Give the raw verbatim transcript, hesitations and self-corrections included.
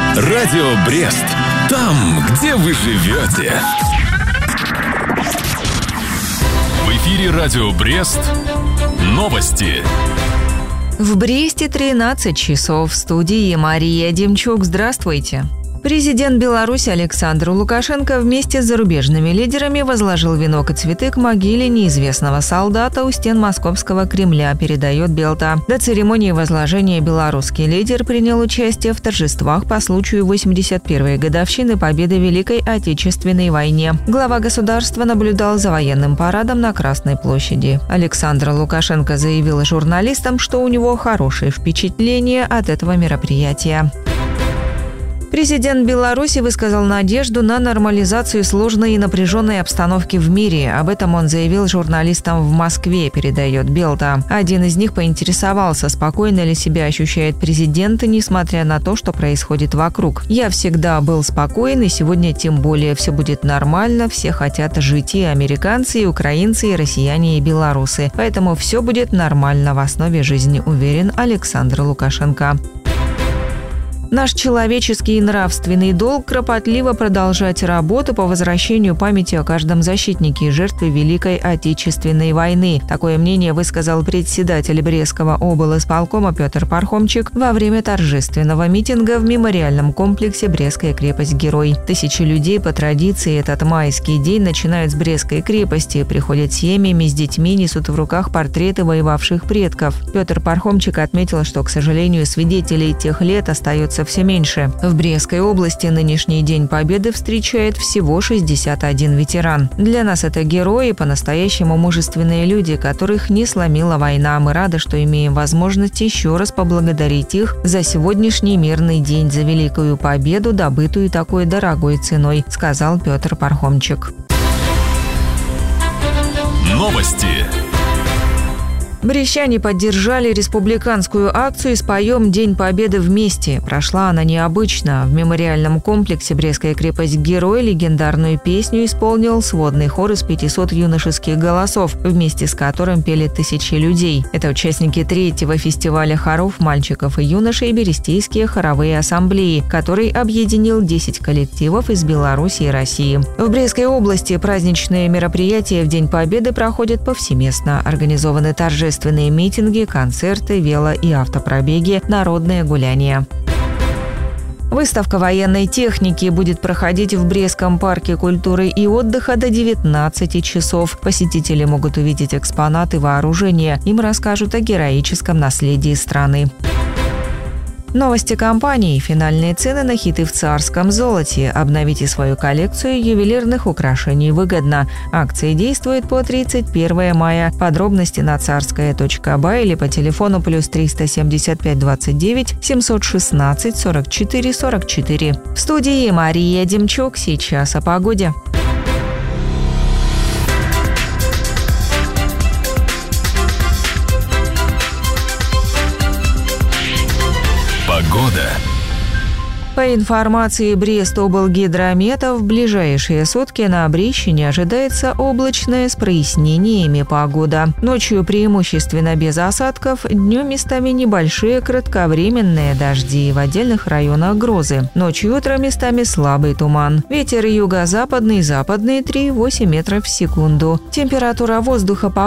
Радио Брест. Там, где вы живете. В эфире Радио Брест. Новости. В Бресте тринадцать часов. В студии Мария Демчук. Здравствуйте. Президент Беларуси Александр Лукашенко вместе с зарубежными лидерами возложил венок и цветы к могиле неизвестного солдата у стен Московского Кремля, передает Белта. До церемонии возложения белорусский лидер принял участие в торжествах по случаю восемьдесят первой годовщины победы в Великой Отечественной войне. Глава государства наблюдал за военным парадом на Красной площади. Александр Лукашенко заявил журналистам, что у него хорошие впечатления от этого мероприятия. Президент Беларуси высказал надежду на нормализацию сложной и напряженной обстановки в мире. Об этом он заявил журналистам в Москве, передает Белта. Один из них поинтересовался, спокойно ли себя ощущает президент, несмотря на то, что происходит вокруг. «Я всегда был спокоен, и сегодня тем более все будет нормально, все хотят жить, и американцы, и украинцы, и россияне, и белорусы. Поэтому все будет нормально в основе жизни», уверен Александр Лукашенко. Наш человеческий и нравственный долг – кропотливо продолжать работу по возвращению памяти о каждом защитнике и жертве Великой Отечественной войны. Такое мнение высказал председатель Брестского облисполкома Петр Пархомчик во время торжественного митинга в мемориальном комплексе «Брестская крепость-герой». Тысячи людей по традиции этот майский день начинают с Брестской крепости, приходят семьями, с детьми, несут в руках портреты воевавших предков. Петр Пархомчик отметил, что, к сожалению, свидетелей тех лет остается все меньше. В Брестской области нынешний День Победы встречает всего шестьдесят один ветеран. Для нас это герои, по-настоящему мужественные люди, которых не сломила война. Мы рады, что имеем возможность еще раз поблагодарить их за сегодняшний мирный день, за великую победу, добытую такой дорогой ценой, сказал Петр Пархомчик. Новости. Брестчане поддержали республиканскую акцию «Споем День Победы вместе». Прошла она необычно. В мемориальном комплексе «Брестская крепость-герой» легендарную песню исполнил сводный хор из пятисот юношеских голосов, вместе с которым пели тысячи людей. Это участники третьего фестиваля хоров мальчиков и юношей «Берестейские хоровые ассамблеи», который объединил десять коллективов из Беларуси и России. В Брестской области праздничные мероприятия в День Победы проходят повсеместно. Организованы торжественные Торжественные митинги, концерты, вело- и автопробеги, народные гуляния. Выставка военной техники будет проходить в Брестском парке культуры и отдыха до девятнадцати часов. Посетители могут увидеть экспонаты вооружения. Им расскажут о героическом наследии страны. Новости компании. Финальные цены на хиты в царском золоте. Обновите свою коллекцию ювелирных украшений выгодно. Акции действуют по тридцать первого мая. Подробности на царская точка бай или по телефону плюс триста семьдесят пять двадцать девять семьсот шестнадцать сорок четыре сорок четыре. В студии Мария Демчук. Сейчас о погоде. Погода. По информации Брестоблгидромета, в ближайшие сутки на Брестщине ожидается облачная с прояснениями погода. Ночью преимущественно без осадков, днем местами небольшие кратковременные дожди, в отдельных районах грозы. Ночью и утром местами слабый туман. Ветер юго-западный, западный три-восемь метров в секунду. Температура воздуха по